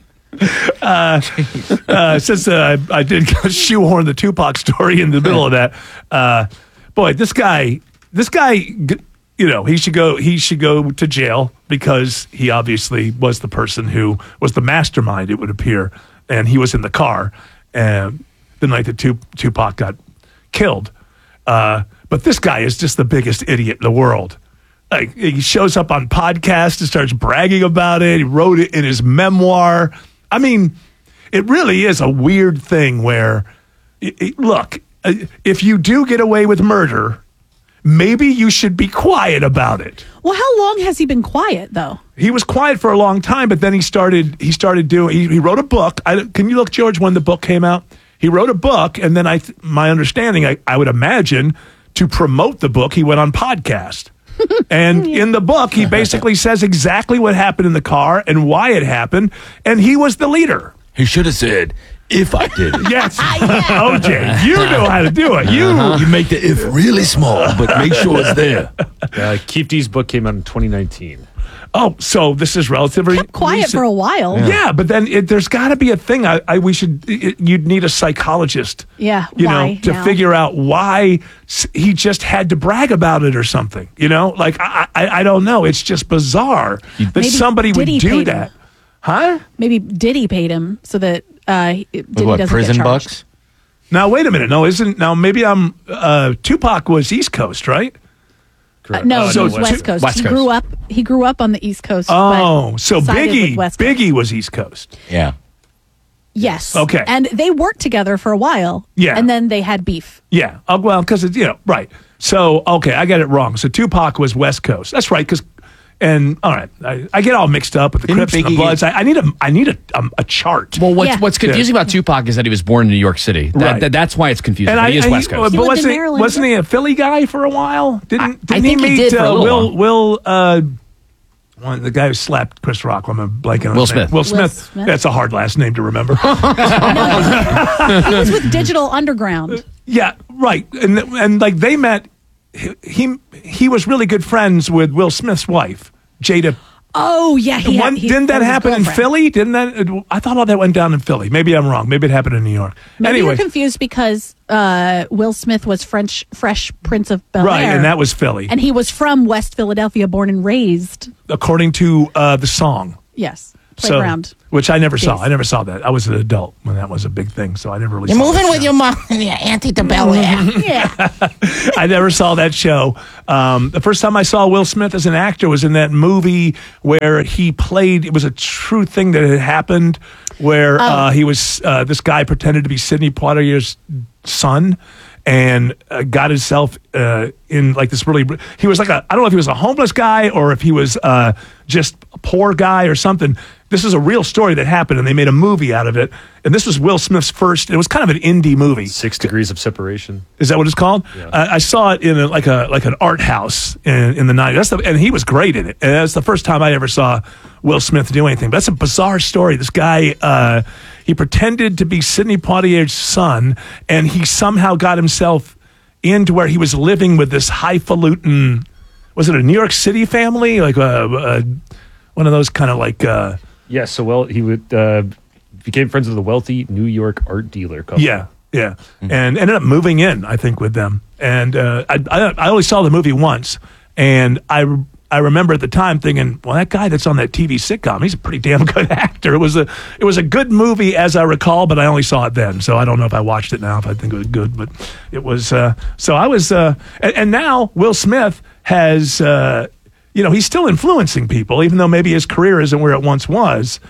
Since I did shoehorn the Tupac story in the middle of that, boy, this guy, he should go to jail because he obviously was the person who was the mastermind, it would appear, and he was in the car and the night that Tupac got killed. But this guy is just the biggest idiot in the world. Like, he shows up on podcasts and starts bragging about it. He wrote it in his memoir. I mean, it really is a weird thing where, look, if you do get away with murder, maybe you should be quiet about it. Well, how long has he been quiet, though? He was quiet for a long time, but then he started doing. He wrote a book. Can you look, George, when the book came out? He wrote a book, and then my understanding, I would imagine, to promote the book, he went on podcast. And in the book, he basically says exactly what happened in the car and why it happened, and he was the leader. He should have said, if I did it. Yes. OJ, you know how to do it. You make the if really small, but make sure it's there. Keith D's book came out in 2019. Oh, so this is relatively Quiet recent. for a while. Yeah, but then there's got to be a thing. You'd need a psychologist. Yeah, to figure out why he just had to brag about it or something. Like I don't know. It's just bizarre that somebody would do that. Huh? Maybe Diddy paid him so that Diddy doesn't prison get charged. bucks? Now wait a minute. Maybe Tupac was East Coast, right? No, he was West Coast. He grew up on the East Coast. Oh, so sided with West Coast. Biggie was East Coast. Yeah. Yes. Okay. And they worked together for a while. Yeah. And then they had beef. Yeah. Well, because it's right. So okay, I got it wrong. So Tupac was West Coast. That's right, because And all right, I get all mixed up with the Crips and the Bloods. I need a chart. Well, what's confusing about Tupac is that he was born in New York City. Right. That's why it's confusing. He is West Coast. But wasn't he a Philly guy for a while? Didn't I he think he meet did for a little Will? The guy who slapped Chris Rock. I'm blanking on Will his name. Smith. Will Smith. That's a hard last name to remember. He was with Digital Underground. Yeah, right. And like they met. He was really good friends with Will Smith's wife, Jada. Oh yeah, didn't that happen in Philly? I thought all that went down in Philly. Maybe I'm wrong. Maybe it happened in New York. Maybe anyway, you're confused because Will Smith was Fresh Prince of Bel-Air. Right, and that was Philly. And he was from West Philadelphia, born and raised. According to the song. Yes. Playground. Which I never saw. I never saw that. I was an adult when that was a big thing, so I never really You're saw moving that with show. your mom and your auntie to Bel-Air. Yeah. I never saw that show. The first time I saw Will Smith as an actor was in that movie where he played, it was a true thing that had happened, where he was, this guy pretended to be Sidney Poitier's son and got himself in like this really, he was like I don't know if he was a homeless guy or if he was just a poor guy or something. This is a real story that happened, and they made a movie out of it. And this was Will Smith's first. It was kind of an indie movie. 6 Degrees of Separation. Is that what it's called? Yeah. I saw it in like an art house in the 90s. And he was great in it. And that's the first time I ever saw Will Smith do anything. But that's a bizarre story. This guy, he pretended to be Sidney Poitier's son, and he somehow got himself into where he was living with this highfalutin. Was it a New York City family, like one of those kind of like? Yeah, so he would became friends with a wealthy New York art dealer couple. Yeah, and ended up moving in, I think, with them. And I only saw the movie once, and I remember at the time thinking, well, that guy that's on that TV sitcom, he's a pretty damn good actor. It was a good movie as I recall, but I only saw it then, so I don't know if I watched it now if I think it was good. But it was so I was, and now Will Smith has. He's still influencing people, even though maybe his career isn't where it once was.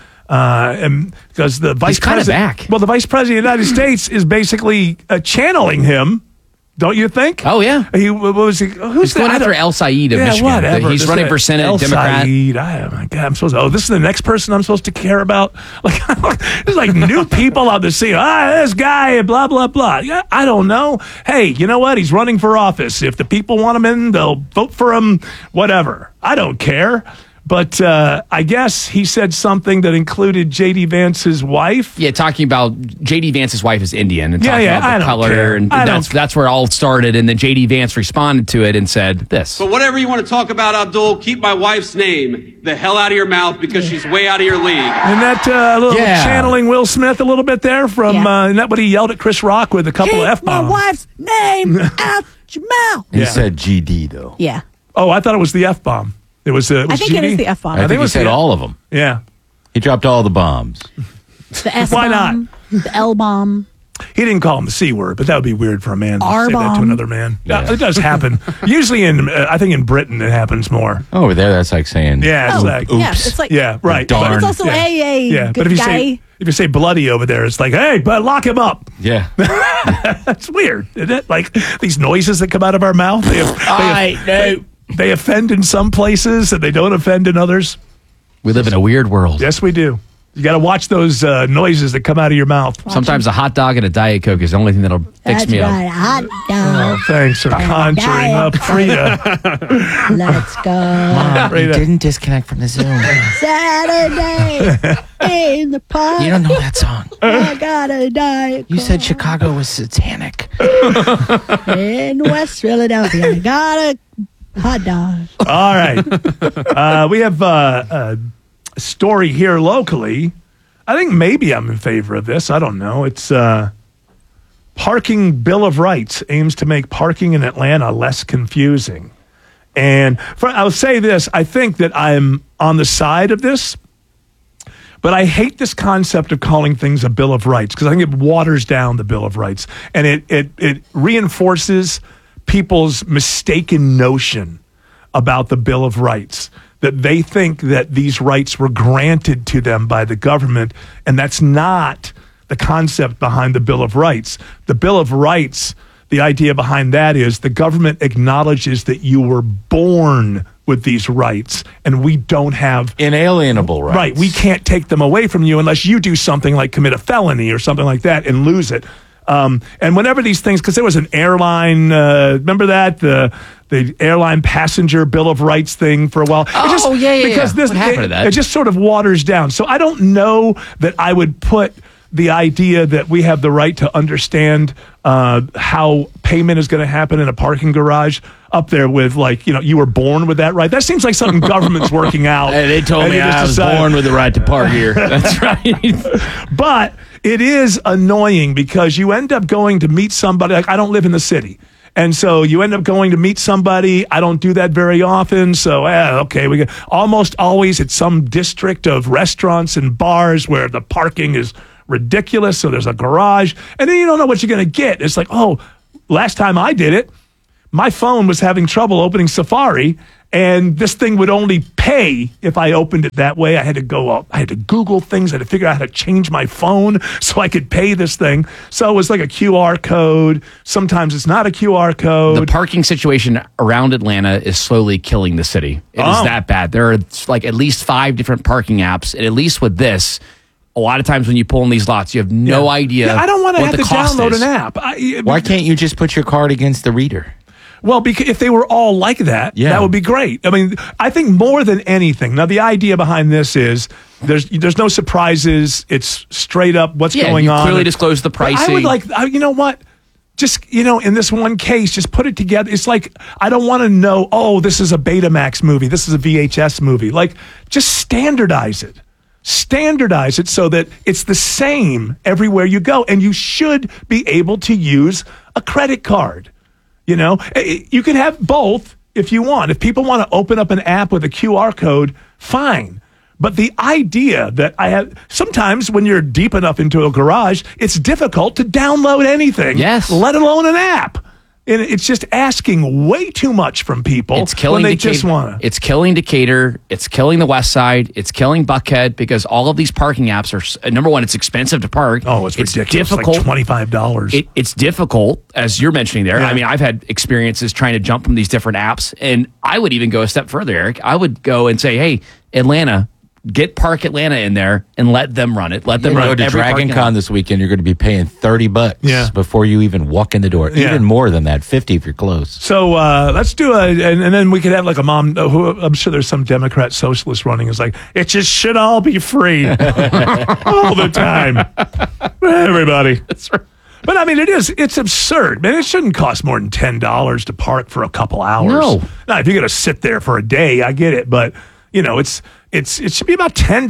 And because the vice president, the vice president of the United States is basically channeling him. Don't you think? Oh yeah. Who's going after El Said of Michigan. Whatever. He's running for Senate, El Democrat. Said. Oh my God! I'm supposed to. Oh, this is the next person I'm supposed to care about. Like there's like new people on the scene. This guy, blah blah blah. Yeah, I don't know. Hey, you know what? He's running for office. If the people want him in, they'll vote for him. Whatever. I don't care. But I guess he said something that included J.D. Vance's wife. Yeah, talking about J.D. Vance's wife is Indian and talking about I the don't color. care. And that's where it all started. And then J.D. Vance responded to it and said this. But whatever you want to talk about, Abdul, keep my wife's name the hell out of your mouth because she's way out of your league. And that little channeling Will Smith a little bit there from, isn't that what he yelled at Chris Rock with a couple of F-bombs? My wife's name out your mouth. He said GD, though. Yeah. Oh, I thought it was the F-bomb. It was I think it is the F-bomb. I think he said all of them. Yeah. He dropped all the bombs. The S-bomb. Why not? The L-bomb. He didn't call him the C word, but that would be weird for a man to say that R-bomb. to another man. Yeah. It does happen. Usually I think in Britain it happens more. Over there, that's like saying, Yeah, it's like, Yeah, it's like, yeah, right. Darn. But it's also, hey, Yeah, good but if you guy. say bloody over there, it's like, hey, but lock him up. Yeah. That's weird, isn't it? Like these noises that come out of our mouth. They offend in some places and they don't offend in others. We live in a weird world. Yes, we do. You got to watch those noises that come out of your mouth. Sometimes a hot dog and a Diet Coke is the only thing that'll fix me up. Hot dog. Oh, thanks for conjuring up Frida. Let's go. Mom, you didn't disconnect from the Zoom. Saturday in the park. You don't know that song. I got a Diet You said Chicago was satanic. in West Philadelphia. I got a hot dog. All right. We have a story here locally. I think maybe I'm in favor of this. I don't know. It's Parking Bill of Rights aims to make parking in Atlanta less confusing. And I'll say this. I think that I'm on the side of this, but I hate this concept of calling things a Bill of Rights because I think it waters down the Bill of Rights and it reinforces people's mistaken notion about the Bill of Rights, that they think that these rights were granted to them by the government, and that's not the concept behind the Bill of Rights. The Bill of Rights, the idea behind that is the government acknowledges that you were born with these rights, and we don't have inalienable rights. Right, we can't take them away from you unless you do something like commit a felony or something like that and lose it. And whenever these things, because there was an airline, remember that the airline passenger Bill of Rights thing for a while. Because what happened to that? It just sort of waters down. So I don't know that I would put the idea that we have the right to understand how payment is going to happen in a parking garage up there with, like, you were born with that right. That seems like something government's working out. Hey, they told me I was born with the right to park here. That's right. But it is annoying because you end up going to meet somebody. Like, I don't live in the city. And so you end up going to meet somebody. I don't do that very often. So, okay, we get almost always at some district of restaurants and bars where the parking is ridiculous. So there's a garage, and then you don't know what you're going to get. It's like, oh, last time I did it, my phone was having trouble opening Safari, and this thing would only pay if I opened it that way. I had to go up. I had to Google things. I had to figure out how to change my phone so I could pay this thing. So it was like a QR code. Sometimes it's not a QR code. The parking situation around Atlanta is slowly killing the city. It is that bad. There are like at least 5 different parking apps, and at least with this, a lot of times when you pull in these lots, you have no idea. I don't want to have to download is. an app. Why can't you just put your card against the reader? Well, because if they were all like that, that would be great. I mean, I think more than anything. Now, the idea behind this is there's no surprises. It's straight up what's going on. Clearly disclose the pricing. I would like, you know what? Just, in this one case, just put it together. It's like, I don't want to know, oh, this is a Betamax movie. This is a VHS movie. Like, just standardize it. Standardize it so that it's the same everywhere you go. And you should be able to use a credit card. You can have both if you want. If people want to open up an app with a QR code, fine. But the idea that sometimes when you're deep enough into a garage, it's difficult to download anything, let alone an app. And it's just asking way too much from people. It's killing when they just want to. It's killing Decatur. It's killing the West Side. It's killing Buckhead because all of these parking apps are, number one, it's expensive to park. Oh, it's ridiculous. Difficult. It's like $25. It's difficult, as you're mentioning there. Yeah. I mean, I've had experiences trying to jump from these different apps, and I would even go a step further, Eric. I would go and say, hey, Atlanta, get Park Atlanta in there and let them run it. Let them run go to Dragon Con this weekend. You're going to be paying $30 before you even walk in the door. Yeah. Even more than that, $50 if you're close. So let's do and then we could have like a mom who I'm sure there's some Democrat socialist running is like, it just should all be free all the time. Everybody. That's right. But I mean, it's absurd, man. It shouldn't cost more than $10 to park for a couple hours. No. Now, if you're going to sit there for a day, I get it. But, it should be about $10,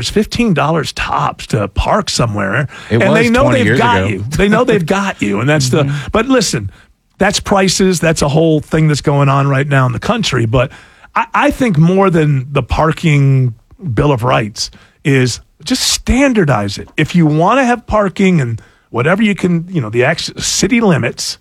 $15 tops to park somewhere. And they know they've got ago. you. They know they've got you. And that's but listen, that's prices. That's a whole thing that's going on right now in the country. But I think more than the parking Bill of Rights is just standardize it. If you want to have parking and whatever you can, the city limits,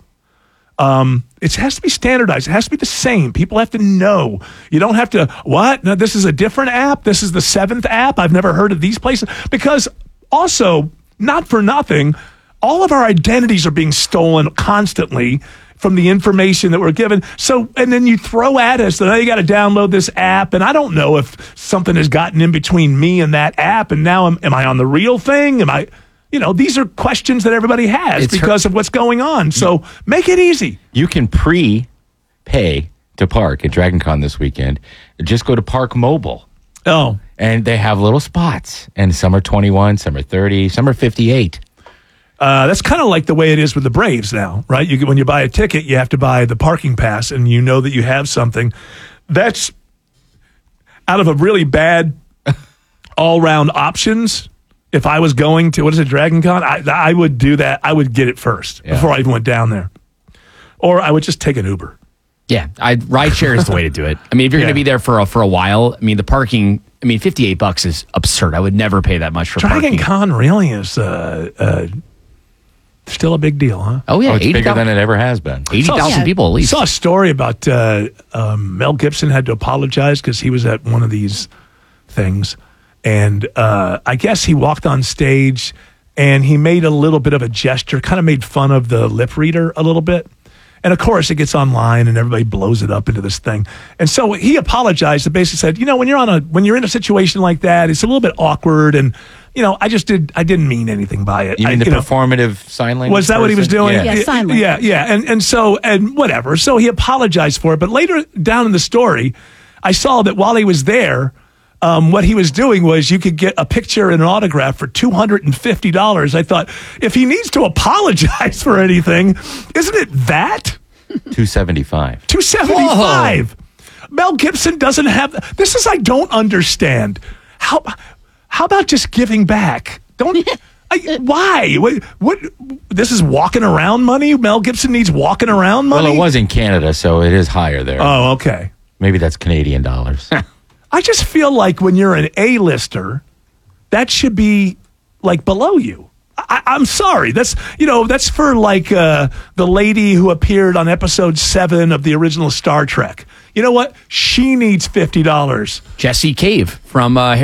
it has to be standardized. It has to be the same. People have to know. You don't have to, what? No, this is a different app. This is the 7th app. I've never heard of these places. Because also, not for nothing, all of our identities are being stolen constantly from the information that we're given. So, and then you throw at us that, you got to download this app. And I don't know if something has gotten in between me and that app. And now am I on the real thing? Am I... these are questions that everybody has because of what's going on. So make it easy. You can pre-pay to park at Dragon Con this weekend. Just go to Park Mobile. Oh. And they have little spots. And some are 21, some are 30, some are 58. That's kind of like the way it is with the Braves now, right? When you buy a ticket, you have to buy the parking pass, and you know that you have something. That's out of a really bad all-round options. If I was going to, Dragon Con? I would do that. I would get it first before I even went down there. Or I would just take an Uber. Yeah, rideshare is the way to do it. I mean, if you're going to be there for a while, I mean, the parking, $58 is absurd. I would never pay that much for Dragon parking. Con really is still a big deal, huh? Oh, yeah. It's bigger than it ever has been. 80,000 people at least. I saw a story about Mel Gibson had to apologize because he was at one of these things. And I guess he walked on stage and he made a little bit of a gesture, kind of made fun of the lip reader a little bit. And of course, it gets online and everybody blows it up into this thing. And so he apologized and basically said, when you're in a situation like that, it's a little bit awkward. And, I didn't mean anything by it. You mean the performative sign language? Was that what he was doing? Yeah, sign language. Yeah. And whatever. So he apologized for it. But later down in the story, I saw that while he was there, what he was doing was you could get a picture and an autograph for $250. I thought, if he needs to apologize for anything, isn't it that? $275. $275. Mel Gibson doesn't have. This is I don't understand. How about just giving back? Why? What? This is walking around money? Mel Gibson needs walking around money? Well, it was in Canada, so it is higher there. Oh, okay. Maybe that's Canadian dollars. I just feel like when you're an A-lister, that should be like below you. I'm sorry. That's for like the lady who appeared on episode 7 of the original Star Trek. You know what? She needs $50. Jesse Cave from